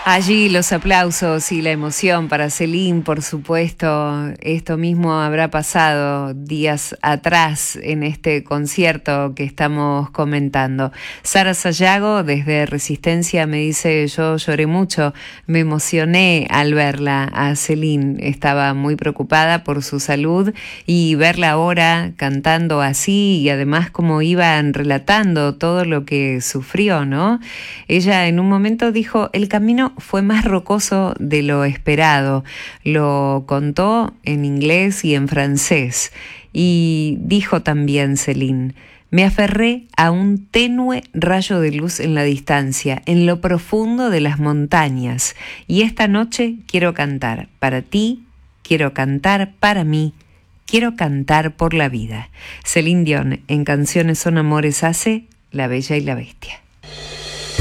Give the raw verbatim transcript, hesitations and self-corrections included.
Allí los aplausos y la emoción para Celine, por supuesto. Esto mismo habrá pasado días atrás en este concierto que estamos comentando. Sara Sayago, desde Resistencia, me dice: yo lloré mucho, me emocioné al verla a Celine. Estaba muy preocupada por su salud y verla ahora cantando así y además como iban relatando todo lo que sufrió, ¿no? Ella en un momento dijo: el camino fue más rocoso de lo esperado. Lo contó en inglés y en francés. Y dijo también Celine: me aferré a un tenue rayo de luz en la distancia, en lo profundo de las montañas. Y esta noche quiero cantar para ti, quiero cantar para mí, quiero cantar por la vida. Celine Dion, en Canciones son amores, hace La Bella y la Bestia.